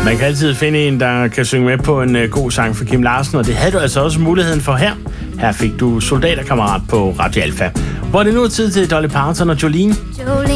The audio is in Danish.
Man kan altid finde en, der kan synge med på en god sang for Kim Larsen, og det havde du altså også muligheden for her. Her fik du Soldaterkammerat på Radio Alfa. Hvor er det nu tid til Dolly Parton og Jolene?